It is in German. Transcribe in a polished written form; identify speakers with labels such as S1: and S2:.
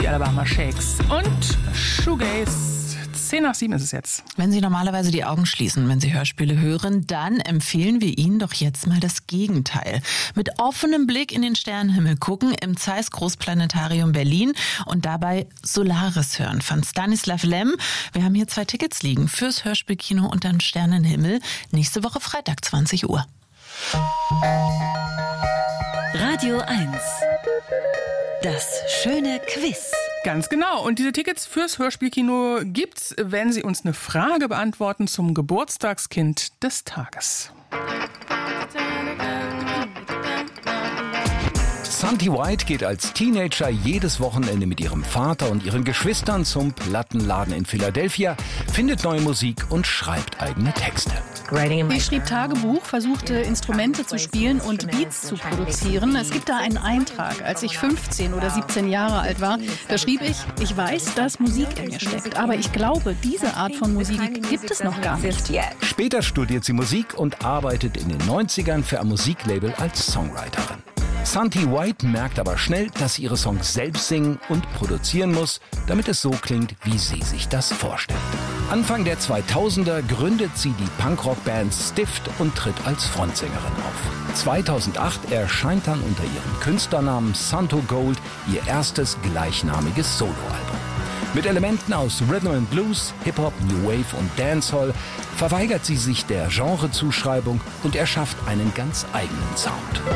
S1: die Alabama Shakes und Shoegaze. 6:10 ist es jetzt.
S2: Wenn Sie normalerweise die Augen schließen, wenn Sie Hörspiele hören, dann empfehlen wir Ihnen doch jetzt mal das Gegenteil. Mit offenem Blick in den Sternenhimmel gucken im Zeiss Großplanetarium Berlin und dabei Solaris hören von Stanislav Lem. Wir haben hier 2 Tickets liegen fürs Hörspielkino und dann Sternenhimmel. Nächste Woche Freitag, 20 Uhr.
S3: Radio 1. Das schöne Quiz.
S1: Ganz genau. Und diese Tickets fürs Hörspielkino gibt's, wenn Sie uns eine Frage beantworten zum Geburtstagskind des Tages.
S4: Santi White geht als Teenager jedes Wochenende mit ihrem Vater und ihren Geschwistern zum Plattenladen in Philadelphia, findet neue Musik und schreibt eigene Texte.
S5: Ich schrieb Tagebuch, versuchte Instrumente zu spielen und Beats zu produzieren. Es gibt da einen Eintrag, als ich 15 oder 17 Jahre alt war. Da schrieb ich weiß, dass Musik in mir steckt, aber ich glaube, diese Art von Musik gibt es noch gar nicht.
S4: Später studiert sie Musik und arbeitet in den 90ern für ein Musiklabel als Songwriterin. Santi White merkt aber schnell, dass sie ihre Songs selbst singen und produzieren muss, damit es so klingt, wie sie sich das vorstellt. Anfang der 2000er gründet sie die Punkrock-Band Stift und tritt als Frontsängerin auf. 2008 erscheint dann unter ihrem Künstlernamen Santo Gold ihr erstes gleichnamiges Soloalbum. Mit Elementen aus Rhythm and Blues, Hip-Hop, New Wave und Dancehall verweigert sie sich der Genrezuschreibung und erschafft einen ganz eigenen Sound.